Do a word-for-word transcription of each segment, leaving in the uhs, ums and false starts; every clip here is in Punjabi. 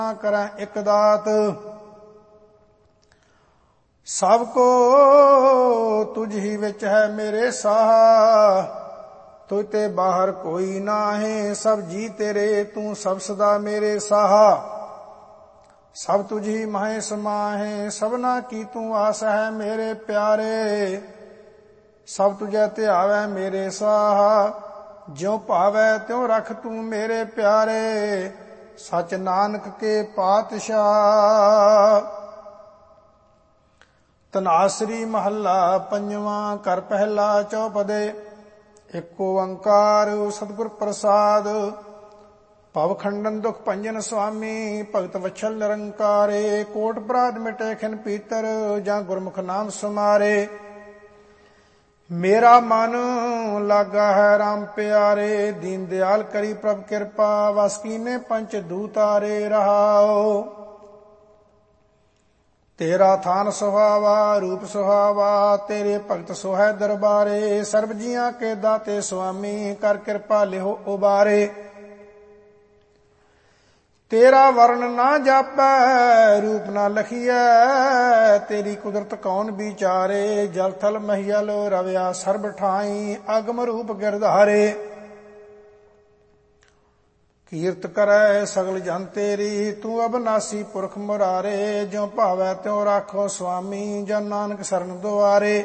ਕਰੈ ਇਕ ਦਾਤ। ਸਭ ਕੋ ਤੁਝ ਹੀ ਵਿੱਚ ਹੈ ਮੇਰੇ ਸਾਹਾ, ਤੁਝ ਤੇ ਬਾਹਰ ਕੋਈ ਨਾਹੀਂ। ਸਭ ਜੀ ਤੇਰੇ ਤੂੰ ਸਭ ਸਦਾ ਮੇਰੇ ਸਾਹਾ। ਸਭ ਤੁਝ ਹੀ ਮਹਿ ਸਮਾਹੇ, ਸਭਨਾ ਕੀ ਤੂੰ ਆਸ ਹੈ ਮੇਰੇ ਪਿਆਰੇ। ਸਭ ਤੁਝੈ ਧਿਆਵੈ ਮੇਰੇ ਸਾਹਾ, ਜਿਉ ਭਾਵੈ ਤਿਉ ਰਖ ਤੂੰ ਮੇਰੇ ਪਿਆਰੇ। ਸਚ ਨਾਨਕ ਕੇ ਪਾਤਸ਼ਾਹ। ਧਨਾਸਰੀ ਮਹੱਲਾ ਪੰਜਵਾਂ। ਘਰ ਪਹਿਲਾ ਚੌਪਦੇ। ਏਕ ਓੰਕਾਰ ਸਤਿਗੁਰ ਪ੍ਰਸਾਦ। ਭਵ ਖੰਡਨ ਦੁਖ ਭੰਜਨ ਸੁਆਮੀ, ਭਗਤ ਵਛਲ ਨਿਰੰਕਾਰੇ। ਕੋਟ ਅਪਰਾਧ ਮਿਟੇ ਖਿਨ ਪੀਤਰ, ਜਾਂ ਗੁਰਮੁਖ ਨਾਮ ਸੁਮਾਰੇ। ਮੇਰਾ ਮਨ ਲਾਗਾ ਹੈ ਰਾਮ ਪਿਆਰੇ, ਦੀਨ ਦਿਆਲ ਕਰੀ ਪ੍ਰਭ ਕਿਰਪਾ। ਵਸ ਕੀਨੇ ਪੰਚ ਦੂਤਾਰੇ ਰਹਾਓ। ਤੇਰਾ ਥਾਨ ਸੁਹਾਵਾ ਰੂਪ ਸੁਹਾਵਾ, ਤੇਰੇ ਭਗਤ ਸੋਹੈ ਦਰਬਾਰੇ। ਸਰਬ ਜੀਆਂ ਕੇ ਦਾਤੇ ਸੁਆਮੀ, ਕਰ ਕਿਰਪਾ ਲਿਹੋ ਉਬਾਰੇ। ਤੇਰਾ ਵਰਨ ਨਾ ਜਾਪੈ ਰੂਪ ਨਾ ਲਖੀਐ, ਤੇਰੀ ਕੁਦਰਤ ਕੌਣ ਵਿਚਾਰੇ। ਜਲ ਥਲ ਮਹੀਲ ਰਵਿਆ ਸਰਬ ਠਾਈ, ਅਗਮ ਰੂਪ ਗਿਰਧਾਰੇ। ਕੀਰਤ ਕਰੈ ਸਗਲ ਜਨ ਤੇਰੀ, ਤੂੰ ਅਬਨਾਸੀ ਪੁਰਖ ਮੁਰਾਰੇ। ਜਿਉ ਭਾਵੈ ਤਿਉ ਰਾਖੋ ਸੁਆਮੀ, ਜਨ ਨਾਨਕ ਸਰਨ ਦੁਆਰੇ।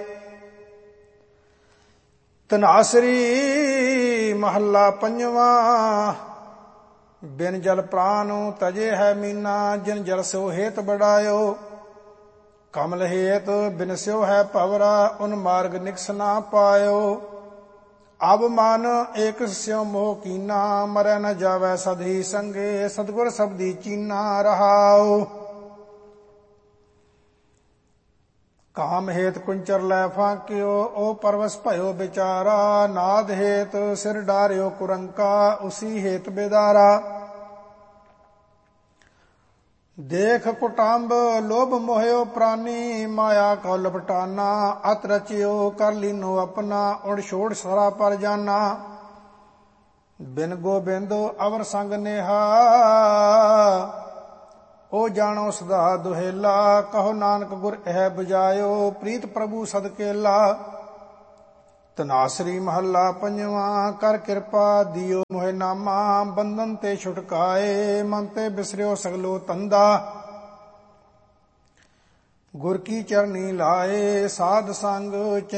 ਧਨਾਸਰੀ ਮਹੱਲਾ ਪੰਜਵਾਂ। ਬਿਨ ਜਲ ਪ੍ਰਾਨ ਤਜੇ ਹੈ ਮੀਨਾ, ਜਿਨ ਜਲ ਸਿਓ ਹੇਤ ਬੜਾਇਓ। ਕਮਲ ਹੇਤ ਬਿਨ ਸਿਓ ਹੈ ਭਵਰਾ, ਉਨ ਮਾਰਗ ਨਿਕਸ ਨਾ ਪਾਇਓ। ਅਬ ਮਨ ਏਕ ਸਿਉ ਮੋਹ ਕੀਨਾ, ਮਰੈ ਨ ਜਾਵੈ ਸਦ ਹੀ ਸੰਗੇ। ਸਤਿਗੁਰ ਸਬਦੀ ਚੀਨਾ ਰਹਾਉ। ਕਾਮ ਹੇਤ ਕੁੰਚਰ ਲੈ ਫਾਕਿਓ, ਉਹ ਪਰਵਸ ਭਇਓ ਵਿਚਾਰਾ। ਨਾਦ ਹੇਤ ਸਿਰ ਡਾਰਿਓ ਕੁਰੰਕਾ, ਉਸੀ ਹੇਤ ਬੇਦਾਰਾ। ਦੇਖ ਕੁਟੰਬ ਲੋਭ ਮੋਹਿਓ ਪ੍ਰਾਨੀ, ਮਾਇਆ ਕਉ ਲਪਟਾਨਾ। ਅਤ ਰਚਿਓ ਕਰ ਲੀਨੋ ਆਪਣਾ, ਉੜ ਛੋੜ ਸਾਰਾ ਪਰ ਜਾਨਾ। ਬਿਨ ਗੋਬਿੰਦ ਅਵਰ ਸੰਗ ਨੇਹਾ, ਉਹ ਜਾਣੋ ਸਦਾ ਦੁਹੇਲਾ। ਕਹੋ ਨਾਨਕ ਗੁਰ ਇਹ ਬੁਝਾਇਓ, ਪ੍ਰੀਤ ਪ੍ਰਭੂ ਸਦਕੇਲਾ। ਧਨਾਸਰੀ ਮਹੱਲਾ ਪੰਜਵਾਂ। ਕਰ ਕਿਰਪਾ ਦਿਓ ਮੋਹਿ ਨਾਮਾ, ਬੰਧਨ ਤੇ ਛੁਟਕਾਏ। ਮਨ ਤੇ ਬਿਸਰਿਓ ਸਗਲੋ ਤੰਦਾ, ਗੁਰ ਕੀ ਚਰਨੀ ਲਾਏ। ਸਾਧ ਸੰਗ